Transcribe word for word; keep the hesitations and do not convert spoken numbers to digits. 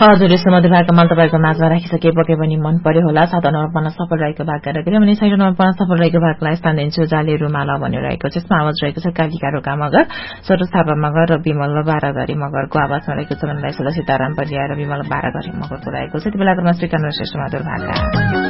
हजुर यस्तो मधुर भागका मान तपाईँको माझमा राखिसके पके पनि मन पर्यो होला सात नम्बर पन्ना सफल रहेको भाग गरेर भने छैन नम्बर पन्ना सफल रहेको भागलाई स्थान दिन्छु जाले रुमाला भन्ने रहेको छ यसमा आवाज रहेको छ कालिका रोका मगर सरोज थापा मगर र विमल बाह्र गरी मगरको आवाजमा रहेको छ भन्दै सदा सीताराम परिया र विमल बाह्र गरी मगरको रहेको छ त्यति बेला क्रममा श्रीकान्त श्रेष्ठ मधुर भागका